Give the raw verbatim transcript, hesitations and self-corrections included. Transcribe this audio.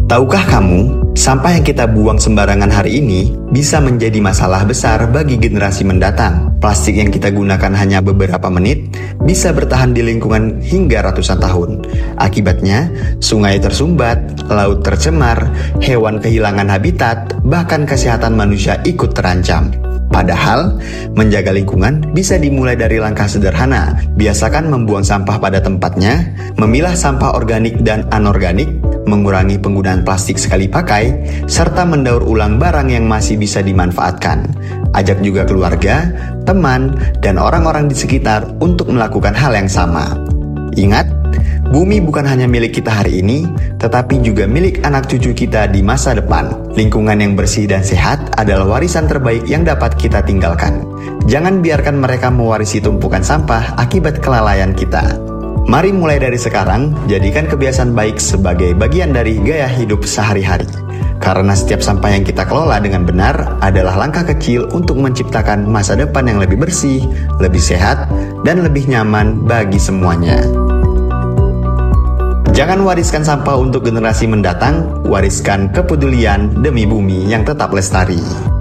Tahukah kamu, sampah yang kita buang sembarangan hari ini bisa menjadi masalah besar bagi generasi mendatang. Plastik yang kita gunakan hanya beberapa menit bisa bertahan di lingkungan hingga ratusan tahun. Akibatnya, sungai tersumbat, laut tercemar, hewan kehilangan habitat, bahkan kesehatan manusia ikut terancam. Padahal, menjaga lingkungan bisa dimulai dari langkah sederhana. Biasakan membuang sampah pada tempatnya, memilah sampah organik dan anorganik, mengurangi penggunaan plastik sekali pakai, serta mendaur ulang barang yang masih bisa dimanfaatkan. Ajak juga keluarga, teman, dan orang-orang di sekitar untuk melakukan hal yang sama. Ingat, bumi bukan hanya milik kita hari ini, tetapi juga milik anak cucu kita di masa depan. Lingkungan yang bersih dan sehat adalah warisan terbaik yang dapat kita tinggalkan. Jangan biarkan mereka mewarisi tumpukan sampah akibat kelalaian kita. Mari mulai dari sekarang, jadikan kebiasaan baik sebagai bagian dari gaya hidup sehari-hari. Karena setiap sampah yang kita kelola dengan benar adalah langkah kecil untuk menciptakan masa depan yang lebih bersih, lebih sehat, dan lebih nyaman bagi semuanya. Jangan wariskan sampah untuk generasi mendatang, wariskan kepedulian demi bumi yang tetap lestari.